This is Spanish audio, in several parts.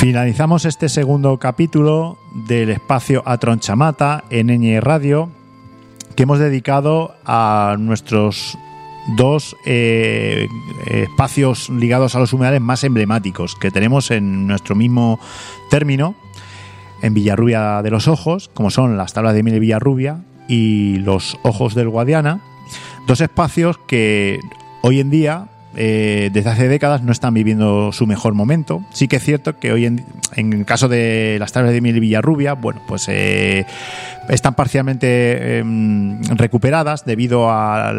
Finalizamos este segundo capítulo del espacio Atronchamata en Eñe Radio, que hemos dedicado a nuestros dos espacios ligados a los humedales más emblemáticos que tenemos en nuestro mismo término, en Villarrubia de los Ojos, como son las Tablas de Miel de Villarrubia y los Ojos del Guadiana, dos espacios que hoy en día, desde hace décadas, no están viviendo su mejor momento. Sí que es cierto que hoy en el caso de las Tablas de Miel de Villarrubia, bueno, pues están parcialmente recuperadas debido a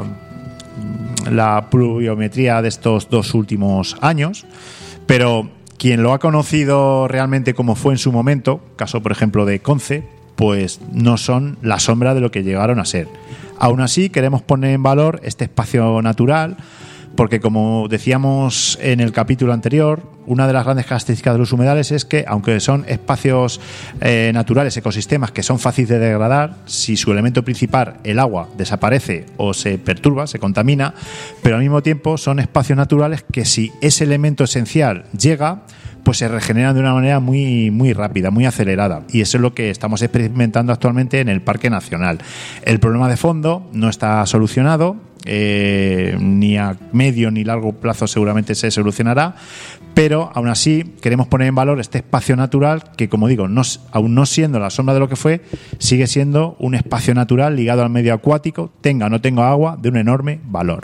la pluviometría de estos dos últimos años, pero quien lo ha conocido realmente como fue en su momento, caso por ejemplo de Conce, pues no son la sombra de lo que llegaron a ser. Aún así, queremos poner en valor este espacio natural, porque como decíamos en el capítulo anterior, una de las grandes características de los humedales es que, aunque son espacios naturales, ecosistemas que son fáciles de degradar, si su elemento principal, el agua, desaparece o se perturba, se contamina, pero al mismo tiempo son espacios naturales que, si ese elemento esencial llega, pues se regeneran de una manera muy, muy rápida, muy acelerada, y eso es lo que estamos experimentando actualmente en el Parque Nacional. El problema de fondo no está solucionado, ni a medio ni largo plazo seguramente se solucionará, pero aún así queremos poner en valor este espacio natural que, como digo, aún no siendo la sombra de lo que fue, sigue siendo un espacio natural ligado al medio acuático, tenga o no tenga agua, de un enorme valor.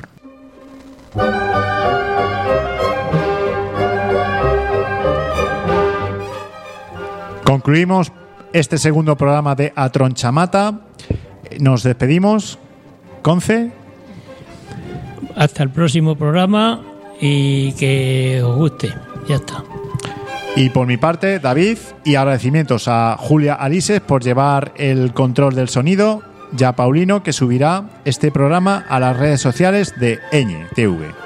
Concluimos este segundo programa de Atronchamata. Nos despedimos. Conce. Hasta el próximo programa y que os guste. Ya está. Y por mi parte, David, y agradecimientos a Julia Alises por llevar el control del sonido, y a Paulino, que subirá este programa a las redes sociales de Eñe TV.